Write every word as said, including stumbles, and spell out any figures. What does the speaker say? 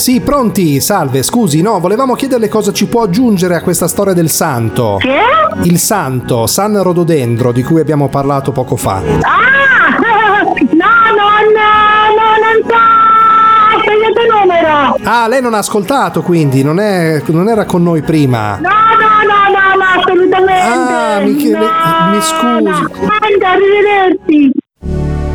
Sì, pronti, salve, scusi, no, volevamo chiederle cosa ci può aggiungere a questa storia del santo. Che? Il santo, San Rododendro, di cui abbiamo parlato poco fa. Ah! No, non, no, non so! Sbagliato numero! Ah, lei non ha ascoltato, quindi, non, è, non era con noi prima. No, no, no, no, no, assolutamente! Ah, mi chiede- no, mi scusi. No. Arrivederci!